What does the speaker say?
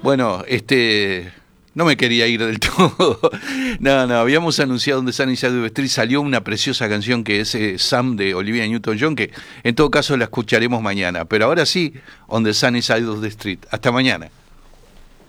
Bueno, no me quería ir del todo. No, habíamos anunciado On the Sunny Side of the Street, salió una preciosa canción que es Sam de Olivia Newton-John, que en todo caso la escucharemos mañana. Pero ahora sí, On the Sunny Side of the Street. Hasta mañana.